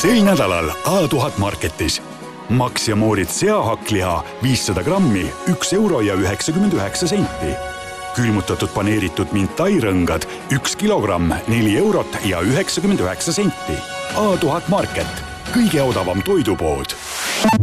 Sel nädalal A1000 Marketis. Max ja Moorit seahakkliha 500 grammi 1 euro ja 99 senti. Külmutatud paneeritud mintairõngad 1 kilogramm 4 eurot ja 99 senti. A1000 Market. Kõige odavam toidupood.